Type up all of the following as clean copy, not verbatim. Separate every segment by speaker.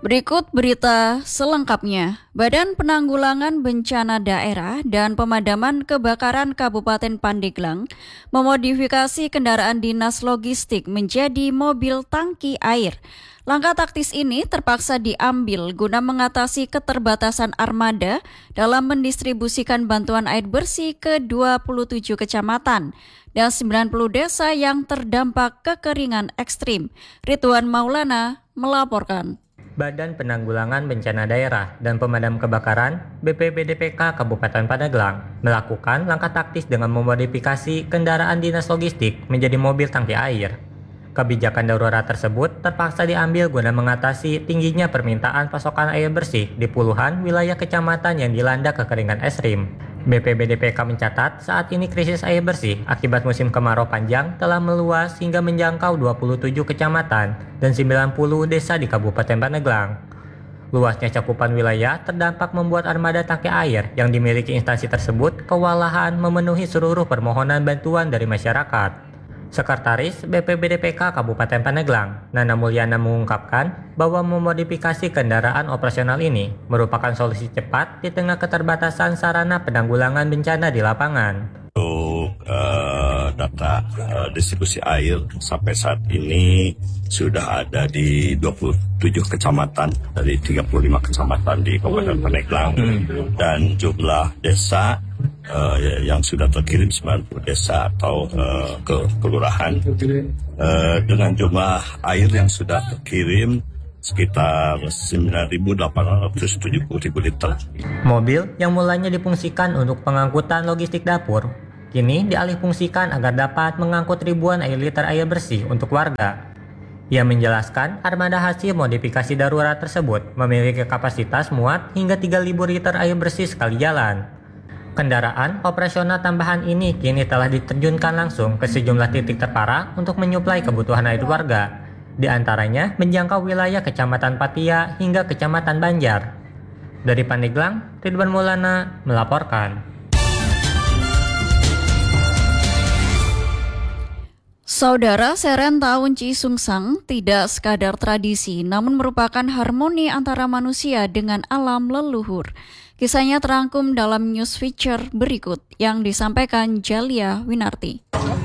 Speaker 1: Berikut berita selengkapnya. Badan Penanggulangan Bencana Daerah dan Pemadaman Kebakaran Kabupaten Pandeglang memodifikasi kendaraan dinas logistik menjadi mobil tangki air. Langkah taktis ini terpaksa diambil guna mengatasi keterbatasan armada dalam mendistribusikan bantuan air bersih ke 27 kecamatan dan 90 desa yang terdampak kekeringan ekstrim. Ridwan Maulana melaporkan.
Speaker 2: Badan Penanggulangan Bencana Daerah dan Pemadam Kebakaran BPBDPK Kabupaten Pandeglang melakukan langkah taktis dengan memodifikasi kendaraan dinas logistik menjadi mobil tangki air. Kebijakan darurat tersebut terpaksa diambil guna mengatasi tingginya permintaan pasokan air bersih di puluhan wilayah kecamatan yang dilanda kekeringan ekstrim. BPBDPK mencatat saat ini krisis air bersih akibat musim kemarau panjang telah meluas hingga menjangkau 27 kecamatan dan 90 desa di Kabupaten Pandeglang. Luasnya cakupan wilayah terdampak membuat armada tangki air yang dimiliki instansi tersebut kewalahan memenuhi seluruh permohonan bantuan dari masyarakat. Sekretaris BPBDPK Kabupaten Pandeglang, Nana Mulyana mengungkapkan bahwa memodifikasi kendaraan operasional ini merupakan solusi cepat di tengah keterbatasan sarana penanggulangan bencana di lapangan.
Speaker 3: Untuk data distribusi air sampai saat ini sudah ada di 27 kecamatan dari 35 kecamatan di Kabupaten Pandeglang dan jumlah desa yang sudah terkirim 90 desa atau ke kelurahan dengan jumlah air yang sudah terkirim sekitar 9.870 liter.
Speaker 2: Mobil yang mulanya difungsikan untuk pengangkutan logistik dapur, kini dialihfungsikan agar dapat mengangkut ribuan liter air bersih untuk warga. Ia menjelaskan armada hasil modifikasi darurat tersebut memiliki kapasitas muat hingga 3.000 liter air bersih sekali jalan. Kendaraan operasional tambahan ini kini telah diterjunkan langsung ke sejumlah titik terparah untuk menyuplai kebutuhan air warga, di antaranya menjangkau wilayah Kecamatan Patia hingga Kecamatan Banjar. Dari Pandeglang, Ridwan Maulana melaporkan.
Speaker 1: Saudara, Seren Tahun Cisungsang tidak sekadar tradisi, namun merupakan harmoni antara manusia dengan alam leluhur. Kisahnya terangkum dalam news feature berikut yang disampaikan Jalia Winarti.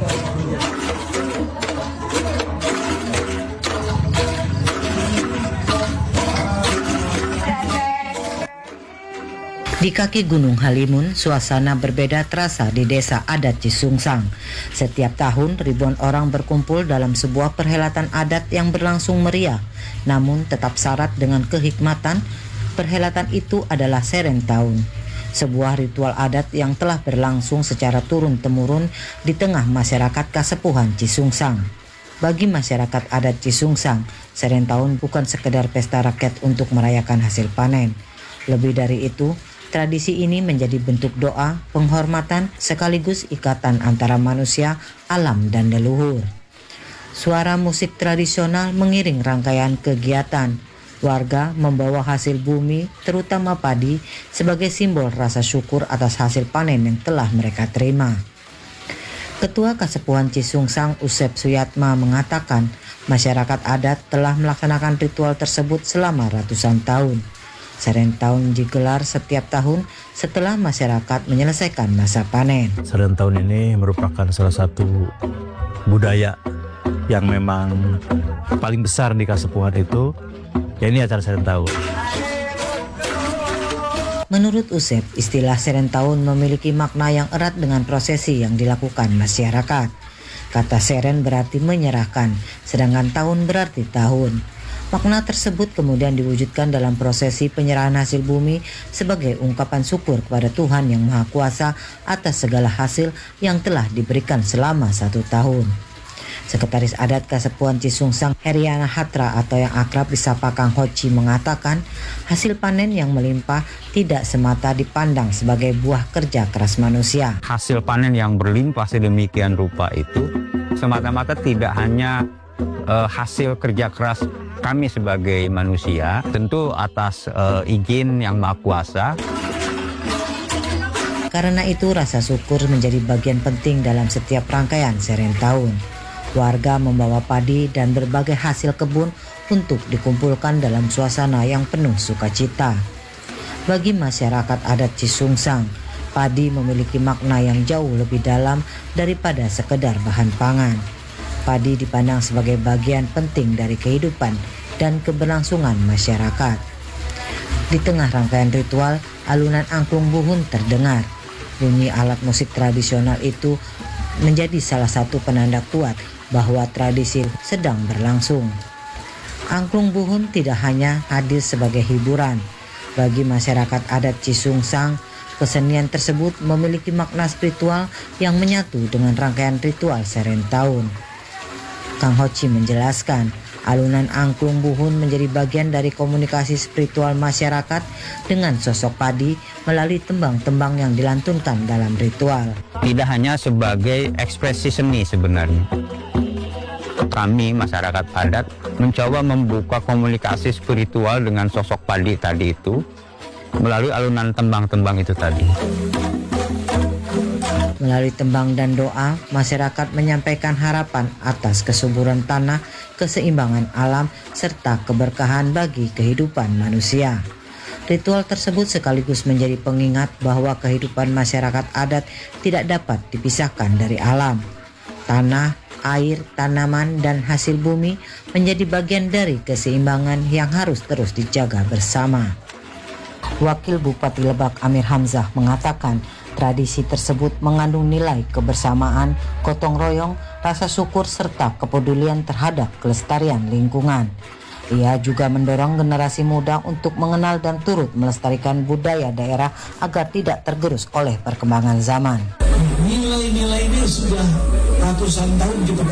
Speaker 4: Di kaki Gunung Halimun, suasana berbeda terasa di desa adat Cisungsang. Setiap tahun, ribuan orang berkumpul dalam sebuah perhelatan adat yang berlangsung meriah. Namun tetap syarat dengan kehikmatan, perhelatan itu adalah Seren Tahun. Sebuah ritual adat yang telah berlangsung secara turun-temurun di tengah masyarakat Kasepuhan Cisungsang. Bagi masyarakat adat Cisungsang, Seren Tahun bukan sekedar pesta rakyat untuk merayakan hasil panen. Lebih dari itu, tradisi ini menjadi bentuk doa, penghormatan, sekaligus ikatan antara manusia, alam, dan leluhur. Suara musik tradisional mengiring rangkaian kegiatan. Warga membawa hasil bumi, terutama padi, sebagai simbol rasa syukur atas hasil panen yang telah mereka terima. Ketua Kasepuhan Cisungsang Usep Suyatma mengatakan, masyarakat adat telah melaksanakan ritual tersebut selama ratusan tahun. Seren Tahun digelar setiap tahun setelah masyarakat menyelesaikan masa panen.
Speaker 5: Seren Tahun ini merupakan salah satu budaya yang memang paling besar di Kasepuhan itu, ya ini acara Seren Tahun.
Speaker 4: Menurut Usep, istilah Seren Tahun memiliki makna yang erat dengan prosesi yang dilakukan masyarakat. Kata Seren berarti menyerahkan, sedangkan tahun berarti tahun. Makna tersebut kemudian diwujudkan dalam prosesi penyerahan hasil bumi sebagai ungkapan syukur kepada Tuhan Yang Maha Kuasa atas segala hasil yang telah diberikan selama 1 tahun. Sekretaris Adat Kasepuhan Cisungsang Heriana Hatra atau yang akrab disapa Kang Hoci mengatakan, hasil panen yang melimpah tidak semata dipandang sebagai buah kerja keras manusia.
Speaker 6: Hasil panen yang berlimpah sedemikian rupa itu semata-mata tidak hanya hasil kerja keras kami sebagai manusia, tentu atas izin Yang Maha Kuasa.
Speaker 4: Karena itu rasa syukur menjadi bagian penting dalam setiap rangkaian Seren Tahun. Warga membawa padi dan berbagai hasil kebun untuk dikumpulkan dalam suasana yang penuh sukacita. Bagi masyarakat adat Cisungsang, padi memiliki makna yang jauh lebih dalam daripada sekedar bahan pangan. Padi dipandang sebagai bagian penting dari kehidupan dan keberlangsungan masyarakat. Di tengah rangkaian ritual, alunan angklung buhun terdengar. Bunyi alat musik tradisional itu menjadi salah satu penanda kuat bahwa tradisi sedang berlangsung. Angklung buhun tidak hanya hadir sebagai hiburan. Bagi masyarakat adat Cisungsang, kesenian tersebut memiliki makna spiritual yang menyatu dengan rangkaian ritual serent tahun. Kang Hoci menjelaskan, alunan angklung buhun menjadi bagian dari komunikasi spiritual masyarakat dengan sosok padi melalui tembang-tembang yang dilantunkan dalam ritual.
Speaker 6: Tidak hanya sebagai ekspresi seni sebenarnya. Kami masyarakat adat mencoba membuka komunikasi spiritual dengan sosok padi tadi itu melalui alunan tembang-tembang itu tadi.
Speaker 4: Melalui tembang dan doa, masyarakat menyampaikan harapan atas kesuburan tanah, keseimbangan alam, serta keberkahan bagi kehidupan manusia. Ritual tersebut sekaligus menjadi pengingat bahwa kehidupan masyarakat adat tidak dapat dipisahkan dari alam. Tanah, air, tanaman, dan hasil bumi menjadi bagian dari keseimbangan yang harus terus dijaga bersama. Wakil Bupati Lebak Amir Hamzah mengatakan tradisi tersebut mengandung nilai kebersamaan, gotong royong, rasa syukur, serta kepedulian terhadap kelestarian lingkungan. Ia juga mendorong generasi muda untuk mengenal dan turut melestarikan budaya daerah agar tidak tergerus oleh perkembangan zaman.
Speaker 7: Nilai-nilai ini sudah ratusan tahun kita